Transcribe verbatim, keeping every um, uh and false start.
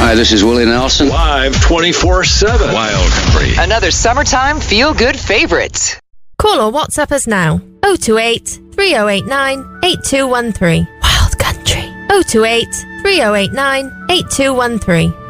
Hi, this is Willie Nelson. Live twenty-four seven. Wild Country. Another summertime feel-good favorite. Call or WhatsApp us now. oh two eight, three oh eight nine, eight two one three. Wild Country. oh two eight, three oh eight nine, eight two one three.